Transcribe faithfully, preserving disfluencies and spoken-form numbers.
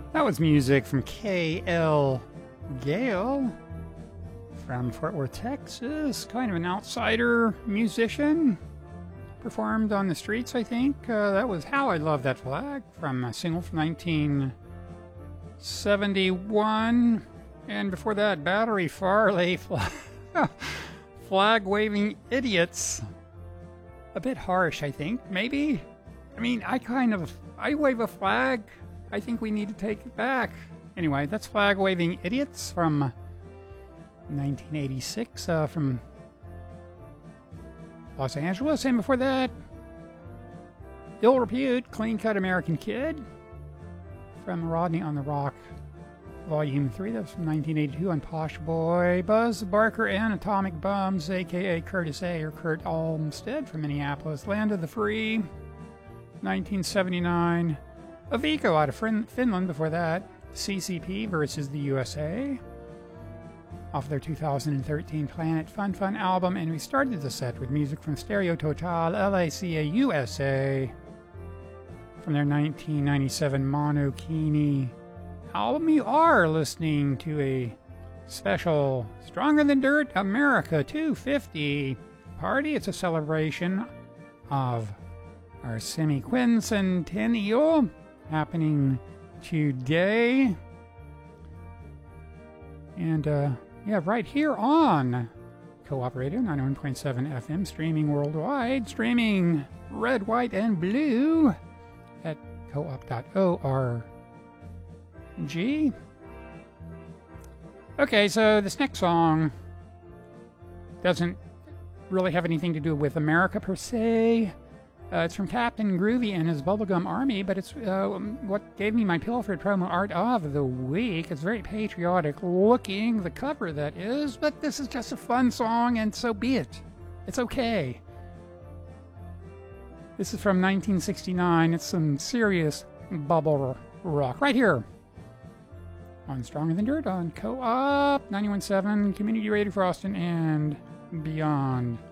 That was music from K L Gale from Fort Worth, Texas. Kind of an outsider musician. Performed on the streets, I think. Uh, that was How I Love That Flag from a single from nineteen seventy-one. And before that, Battery Farley, Flag, flag Waving Idiots. A bit harsh, I think. Maybe? I mean, I kind of... I wave a flag. I think we need to take it back. Anyway, that's Flag Waving Idiots from nineteen eighty-six, uh, from Los Angeles. And before that, Ill Repute, Clean Cut American Kid from Rodney on the Rock, Volume three. That's from nineteen eighty-two on Posh Boy. Buzz Barker and Atomic Bums, a k a. Curtis A. or Kurt Olmsted from Minneapolis. Land of the Free, nineteen seventy-nine. Avico out of fin- Finland before that. C C P versus the U S A off their two thousand thirteen Planet Fun Fun album. And we started the set with music from Stereo Total, L A C A U S A from their nineteen ninety-seven Monokini album. You are listening to a special Stronger Than Dirt America two fifty party. It's a celebration of our semi-quincentennial happening today. And uh, yeah, right here on Co-op Radio ninety-one point seven F M, streaming worldwide, streaming red, white, and blue at co-op dot org. Okay, so this next song doesn't really have anything to do with America per se. Uh, it's from Captain Groovy and his Bubblegum Army, but it's uh, what gave me my Pilfered promo art of the week. It's very patriotic looking, the cover that is, but this is just a fun song, and so be it. It's okay. This is from nineteen sixty-nine. It's some serious bubble rock right here on Stronger Than Dirt on Co-op ninety-one point seven, Community Radio for Austin and beyond.